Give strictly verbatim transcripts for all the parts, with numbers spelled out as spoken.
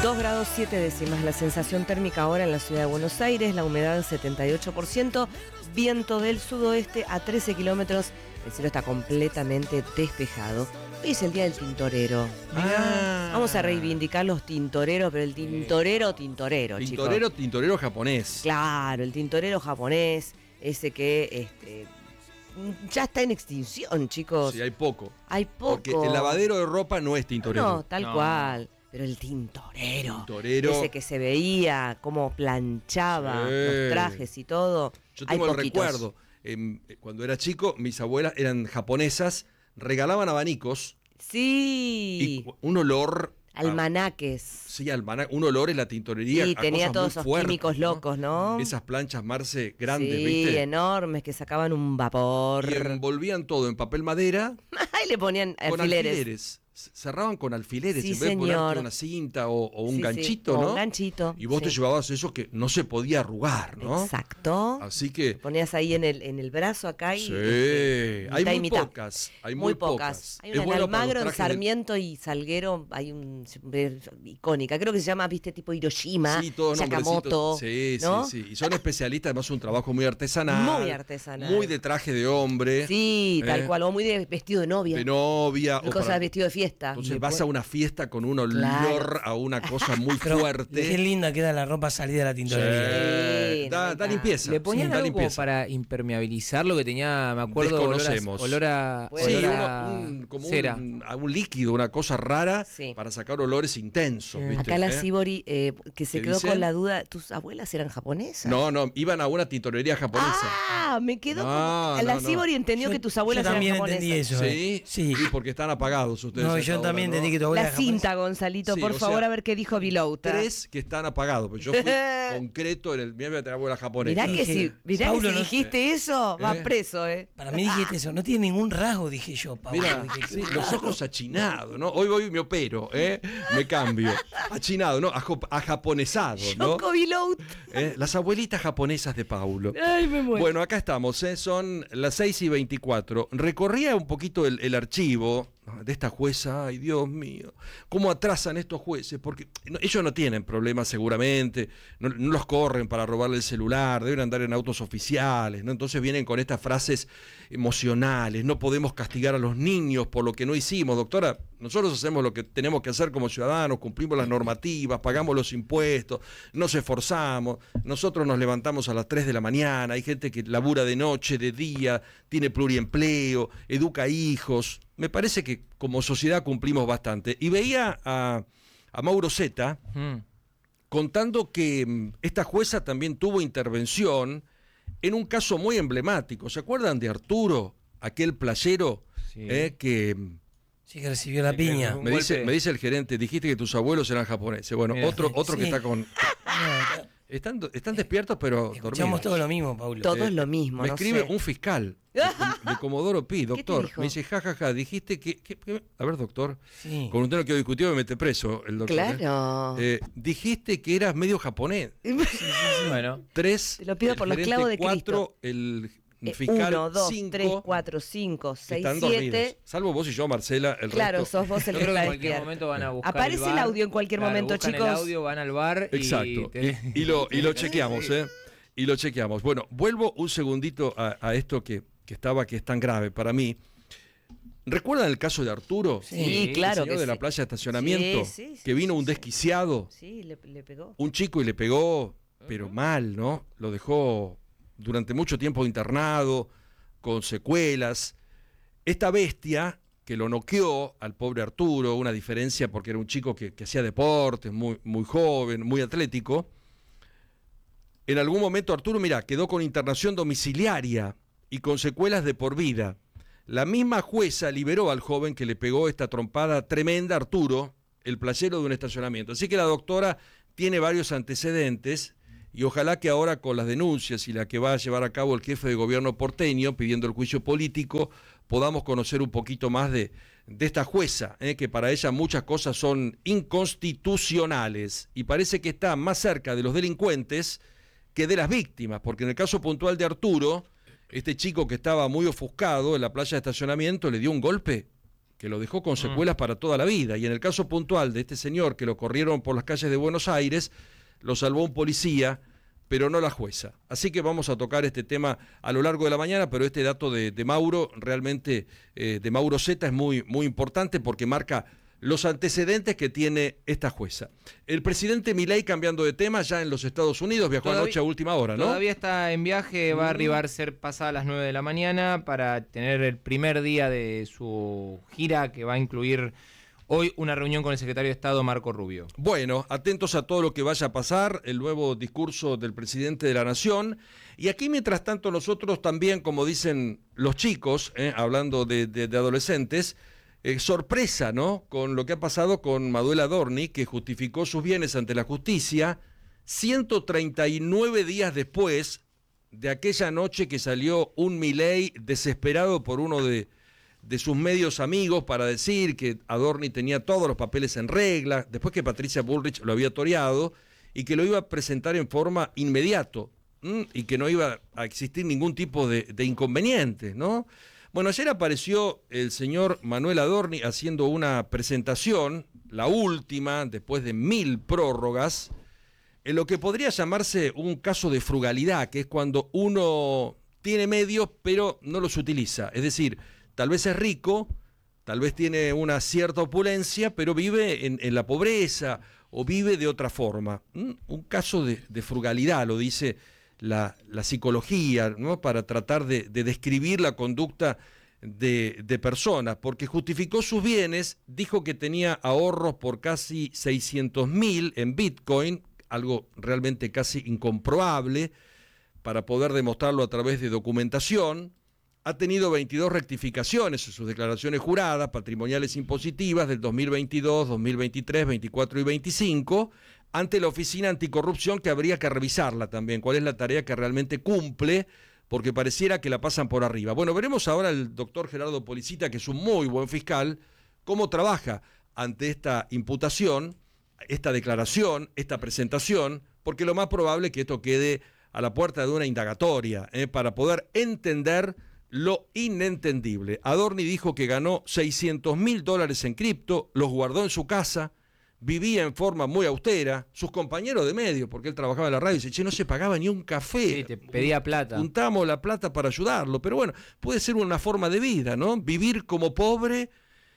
dos grados siete décimas la sensación térmica ahora en la ciudad de Buenos Aires, la humedad setenta y ocho por ciento, viento del sudoeste a trece kilómetros, el cielo está completamente despejado. Hoy es el día del tintorero. Ah. Vamos a reivindicar los tintoreros, pero el tintorero, tintorero, chicos. Tintorero, tintorero japonés. Claro, el tintorero japonés, ese que este, ya está en extinción, chicos. Sí, hay poco. Hay poco. Porque el lavadero de ropa no es tintorero. No, tal No. cual. Pero el tintorero, Tintorero. ese que se veía, cómo planchaba Sí. los trajes y todo. Yo hay tengo el poquitos. recuerdo. Eh, cuando era chico, mis abuelas eran japonesas, regalaban abanicos Sí, y un olor. a- almanaques. Sí, almanac, un olor en la tintorería. Sí, a tenía cosas todos muy esos fuertes, químicos locos, ¿no? Esas planchas Marce grandes, Sí, ¿viste? enormes, que sacaban un vapor. Y envolvían todo en papel madera Ahí le ponían con alfileres. alfileres. C- Cerraban con alfileres Sí, en vez de ponerte señor. una cinta o, o un Sí, sí, ganchito, o ¿no? un ganchito, Y vos sí. te llevabas eso que no se podía arrugar, ¿no? Exacto. Así que Ponías ahí en el, en el brazo acá y... sí, este, hay mitad y muy mitad. pocas, hay muy muy pocas. pocas. Hay Es una en bueno para los Almagro, en trajes de- Sarmiento y Salguero, hay un icónica, creo que se llama, viste, tipo Hiroshima, Sí, todos Sakamoto, nombrecitos. Sí, ¿no? sí, sí. Y son especialistas, además un trabajo muy artesanal. Muy artesanal. Muy de traje de hombre. Sí, tal eh, cual, o muy de vestido de novia, De novia. y o cosas para- de vestido de fiesta. Entonces Después- vas a una fiesta con un olor Claro. a una cosa muy Pero Qué fuerte. linda queda la ropa salida de la tintorería. Sí, Sí, da, no da hay limpieza. ¿Le ponían da algo como limpieza. para impermeabilizar lo que tenía, me acuerdo, olor a, Desconocemos. olor a, Puede Sí, olor ser. a uno- un, como cera? un, a un líquido, una cosa rara Sí. para sacar olores intensos. ¿viste? Acá la ¿Eh? Sibori, eh, que se ¿Qué quedó dicen? con la duda, ¿tus abuelas eran japonesas? No, no, iban a una tintorería japonesa. Ah, me quedó No, como... La no, no. Sibori entendió Yo- que tus abuelas yo también eran japonesas. entendí eso. Sí, Sí. sí, porque están apagados ustedes. No, a yo esta hora, también ¿no? entendí que tu abuela La era japonesa. cinta, Gonzalito, Sí, por o favor, sea, a ver qué dijo Vilouta. Tres que están apagados, pero yo fui concreto en el. Mira, voy a tener abuela japonesa. Mirá que Dije, si, mirá que Paulo, si no- dijiste eso, vas ¿Eh? preso, ¿eh? Para mí dijiste eso, no tiene ningún rasgo, dije yo, Pablo. Mira, Dije, sí, qué los raro. ojos achinados, ¿no? Hoy voy y me opero, ¿eh? Me cambio. Achinado, ¿no? Ajo- Ajaponesado, ¿no? Choco Vilouta. ¿Eh? Las abuelitas japonesas de Paulo. Ay, me muero. Bueno, acá estamos, ¿eh? Son las seis y veinticuatro. Recorría un poquito el, el archivo de esta jueza. Ay, Dios mío, cómo atrasan estos jueces, porque no- ellos no tienen problemas seguramente, no, no los corren para robarle el celular, deben andar en autos oficiales, ¿no? Entonces vienen con estas frases emocionales, no podemos castigar a los niños por lo que no hicimos, doctora, nosotros hacemos lo que tenemos que hacer como ciudadanos, cumplimos las normativas, pagamos los impuestos, nos esforzamos, nosotros nos levantamos a las tres de la mañana, hay gente que labura de noche, de día, tiene pluriempleo, educa hijos. Me parece que como sociedad cumplimos bastante. Y veía a, a Mauro Zeta Mm. contando que mm, esta jueza también tuvo intervención en un caso muy emblemático. ¿Se acuerdan de Arturo, aquel playero Sí. eh, que mm, Sí, que recibió la Sí, que- piña. Un me dice, golpe. me dice el gerente, dijiste que tus abuelos eran japoneses? Bueno, Mira. otro, otro que Sí. está con... No, Están, están despiertos pero escuchamos dormidos. todo lo mismo, Pablo. Todo Eh, es lo mismo, Me no escribe sé. un fiscal de, de Comodoro Pi, te doctor. dijo? Me dice, jajaja, ja, ja, dijiste que, que- que- A ver, doctor, Sí. con un tema que discutió me mete preso el doctor. ¿eh? Claro. Eh, dijiste que eras medio japonés. Bueno, Tres. Te lo pido el por los gerente, clavos de cuatro, el Eh, fiscal uno, dos, cinco, tres, cuatro, cinco, que seis, están dormidos. siete. Salvo vos y yo, Marcela, el Claro, resto. sos vos el yo que creo que está en cualquier despierto. momento van a buscar Aparece el bar. audio en cualquier Claro, momento, buscan chicos. el audio, van al bar y... Exacto. te- Y, y lo, y lo chequeamos, ¿eh? Y lo chequeamos. Bueno, vuelvo un segundito a, a esto que, que estaba, que es tan grave para mí. ¿Recuerdan el caso de Arturo? Sí, Sí, claro El señor que de la sí. playa de estacionamiento, Sí, sí, sí, que vino sí, un sí. desquiciado, Sí, le, le pegó. un chico y le pegó, pero mal, ¿no? Lo dejó durante mucho tiempo internado, con secuelas. Esta bestia que lo noqueó al pobre Arturo, una diferencia porque era un chico que, que hacía deportes, muy, muy joven, muy atlético. En algún momento Arturo, mira, quedó con internación domiciliaria y con secuelas de por vida. La misma jueza liberó al joven que le pegó esta trompada tremenda a Arturo, el playero de un estacionamiento. Así que la doctora tiene varios antecedentes y ojalá que ahora con las denuncias y la que va a llevar a cabo el jefe de gobierno porteño pidiendo el juicio político podamos conocer un poquito más de, de esta jueza, eh, que para ella muchas cosas son inconstitucionales y parece que está más cerca de los delincuentes que de las víctimas, porque en el caso puntual de Arturo, este chico que estaba muy ofuscado en la playa de estacionamiento le dio un golpe que lo dejó con secuelas mm. para toda la vida. Y en el caso puntual de este señor que lo corrieron por las calles de Buenos Aires, lo salvó un policía, pero no la jueza. Así que vamos a tocar este tema a lo largo de la mañana, pero este dato de, de Mauro, realmente, eh, de Mauro Zeta, es muy, muy importante porque marca los antecedentes que tiene esta jueza. El presidente Milei, cambiando de tema, ya en los Estados Unidos, viajó todavía, anoche a última hora, ¿no? Todavía está en viaje, va a arribar ser pasada las nueve de la mañana para tener el primer día de su gira, que va a incluir hoy una reunión con el secretario de Estado, Marco Rubio. Bueno, atentos a todo lo que vaya a pasar, el nuevo discurso del presidente de la Nación. Y aquí, mientras tanto, nosotros también, como dicen los chicos, eh, hablando de, de, de adolescentes, eh, sorpresa, ¿no?, con lo que ha pasado con Manuel Adorni, que justificó sus bienes ante la justicia ciento treinta y nueve días después de aquella noche que salió un Milei desesperado por uno de... de sus medios amigos para decir que Adorni tenía todos los papeles en regla, después que Patricia Bullrich lo había toreado, y que lo iba a presentar en forma inmediato, ¿m? y que no iba a existir ningún tipo de, de inconveniente, ¿no? Bueno, ayer apareció el señor Manuel Adorni haciendo una presentación, la última, después de mil prórrogas, en lo que podría llamarse un caso de frugalidad, que es cuando uno tiene medios pero no los utiliza, es decir, tal vez es rico, tal vez tiene una cierta opulencia, pero vive en, en la pobreza o vive de otra forma. ¿Mm? Un caso de, de frugalidad, lo dice la, la psicología, ¿no?, para tratar de, de describir la conducta de, de personas, porque justificó sus bienes, dijo que tenía ahorros por casi seiscientos mil en Bitcoin, algo realmente casi incomprobable, para poder demostrarlo a través de documentación. Ha tenido veintidós rectificaciones en sus declaraciones juradas, patrimoniales impositivas del dos mil veintidós, dos mil veintitrés, veinticuatro y veinticinco, ante la Oficina Anticorrupción, que habría que revisarla también, cuál es la tarea que realmente cumple, porque pareciera que la pasan por arriba. Bueno, veremos ahora el doctor Gerardo Policita, que es un muy buen fiscal, cómo trabaja ante esta imputación, esta declaración, esta presentación, porque lo más probable es que esto quede a la puerta de una indagatoria, ¿eh? para poder entender lo inentendible. Adorni dijo que ganó seiscientos mil dólares en cripto, los guardó en su casa, vivía en forma muy austera. Sus compañeros de medio, porque él trabajaba en la radio, dice, che, no se pagaba ni un café. Sí, te pedía plata. Juntamos la plata para ayudarlo, pero bueno, puede ser una forma de vida, ¿no? Vivir como pobre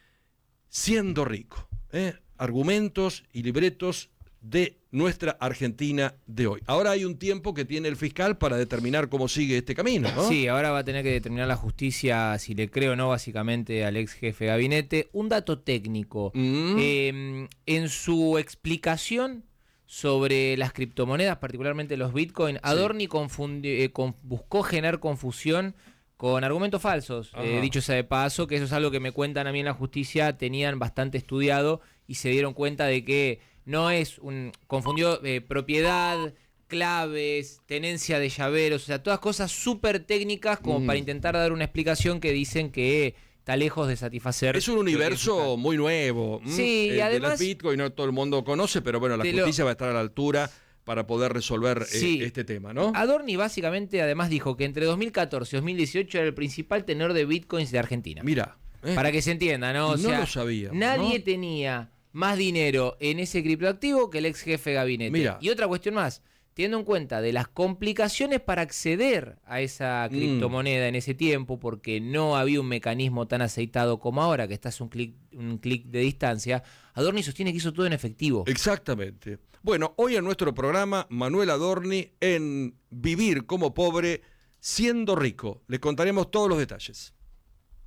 siendo rico. ¿eh? Argumentos y libretos de nuestra Argentina de hoy. Ahora hay un tiempo que tiene el fiscal para determinar cómo sigue este camino, ¿no? Sí, ahora va a tener que determinar la justicia si le cree o no, básicamente, al ex jefe de gabinete. Un dato técnico. Mm. Eh, en su explicación sobre las criptomonedas, particularmente los Bitcoin, sí. Adorni confundi- eh, con- buscó generar confusión con argumentos falsos. Eh, dicho sea de paso, que eso es algo que me cuentan a mí en la justicia, tenían bastante estudiado y se dieron cuenta de que no es un... confundió eh, propiedad, claves, tenencia de llaveros, o sea, todas cosas súper técnicas como mm. para intentar dar una explicación que dicen que está lejos de satisfacer. Es un universo muy nuevo. Sí, eh, y además... de las Bitcoin no todo el mundo conoce, pero bueno, la justicia lo... va a estar a la altura para poder resolver sí. eh, este tema, ¿no? Adorni básicamente además dijo que entre dos mil catorce y dos mil dieciocho era el principal tenedor de Bitcoins de Argentina. Mira. Eh. Para que se entienda, ¿no? O no sea, lo sabía. Nadie ¿no? tenía más dinero en ese criptoactivo que el ex jefe de gabinete. Mira. Y otra cuestión más, teniendo en cuenta de las complicaciones para acceder a esa criptomoneda mm. en ese tiempo, porque no había un mecanismo tan aceitado como ahora, que estás un clic un clic de distancia, Adorni sostiene que hizo todo en efectivo. Exactamente. Bueno, hoy en nuestro programa, Manuel Adorni en Vivir como pobre, siendo rico. Les contaremos todos los detalles.